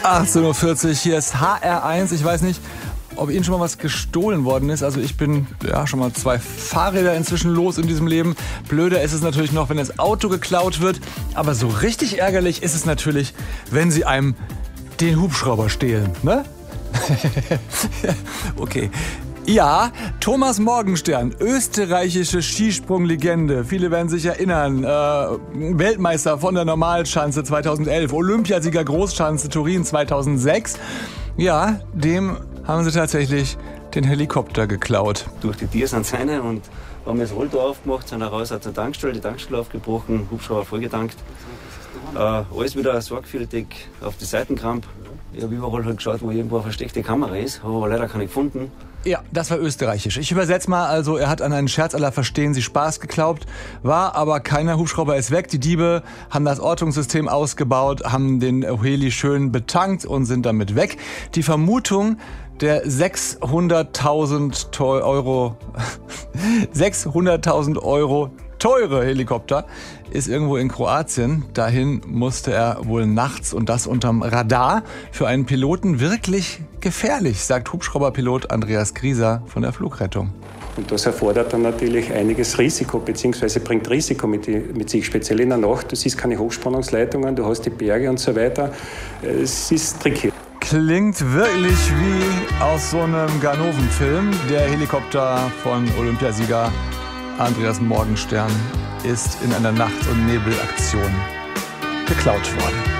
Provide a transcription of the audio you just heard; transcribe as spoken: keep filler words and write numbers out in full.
achtzehn Uhr vierzig, hier ist H R eins. Ich weiß nicht, ob Ihnen schon mal was gestohlen worden ist. Also ich bin ja schon mal zwei Fahrräder inzwischen los in diesem Leben. Blöder ist es natürlich noch, wenn das Auto geklaut wird. Aber so richtig ärgerlich ist es natürlich, wenn Sie einem den Hubschrauber stehlen, ne? Okay. Ja, Thomas Morgenstern, österreichische Skisprunglegende. Viele werden sich erinnern. Äh, Weltmeister von der Normalschanze zweitausendelf, Olympiasieger Großschanze Turin zweitausendsechs. Ja, dem haben sie tatsächlich den Helikopter geklaut. Durch die Tiere sind seine und haben das Rolltor aufgemacht, sind raus aus der Tankstelle, die Tankstelle aufgebrochen, Hubschrauber vollgetankt. Äh, alles wieder sorgfältig auf die Seiten gerammt. Ich habe überall halt geschaut, wo irgendwo eine versteckte Kamera ist, habe aber leider keine gefunden. Ja, das war österreichisch. Ich übersetze mal, also er hat an einen Scherz aller Verstehen Sie Spaß geglaubt, war aber keiner, Hubschrauber ist weg. Die Diebe haben das Ortungssystem ausgebaut, haben den Heli schön betankt und sind damit weg. Die Vermutung, der sechshunderttausend Euro, sechshunderttausend Euro teure Helikopter ist irgendwo in Kroatien. Dahin musste er wohl nachts und das unterm Radar. Für einen Piloten wirklich gefährlich, sagt Hubschrauberpilot Andreas Grieser von der Flugrettung. Und das erfordert dann natürlich einiges Risiko, beziehungsweise bringt Risiko mit, die, mit sich, speziell in der Nacht. Du siehst keine Hochspannungsleitungen, du hast die Berge und so weiter. Es ist tricky. Klingt wirklich wie aus so einem Ganoven-Film. Der Helikopter von Olympiasieger Andreas Morgenstern ist in einer Nacht- und Nebelaktion geklaut worden.